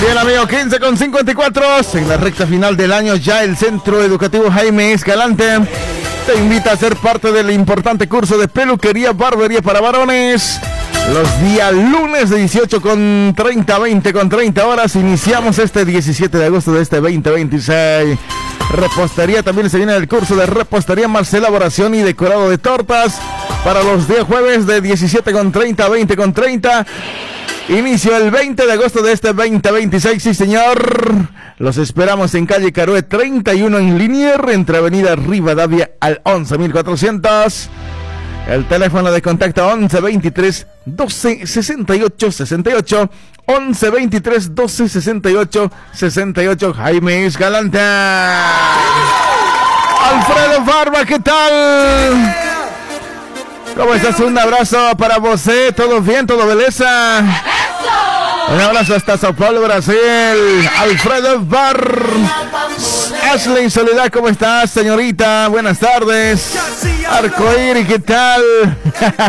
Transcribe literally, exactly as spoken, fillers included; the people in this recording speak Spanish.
Bien, amigo, quince con cincuenta y cuatro. En la recta final del año, ya el Centro Educativo Jaime Escalante te invita a ser parte del importante curso de peluquería, barbería para varones. Los días lunes de dieciocho con treinta, veinte con treinta horas. Iniciamos este diecisiete de agosto de este veinte veintiséis. Repostería, también se viene el curso de repostería más elaboración y decorado de tortas para los días jueves de diecisiete con treinta, veinte con treinta. Inicio el veinte de agosto de este veinte veintiséis, sí señor. Los esperamos en calle Caroe treinta y uno en Linier, entre avenida Rivadavia al once mil cuatrocientos. El teléfono de contacto once veintitrés doce sesenta y ocho sesenta y ocho. once veintitrés doce sesenta y ocho sesenta y ocho. Jaime Escalante. Alfredo Barba, ¿qué tal? ¿Cómo estás? Un abrazo para vos, ¿eh? ¿Todo bien? ¿Todo belleza? Un abrazo hasta Sao Paulo, Brasil. Alfredo Bar. Ashley Soledad, ¿cómo estás, señorita? Buenas tardes. Arcoíris, ¿qué tal?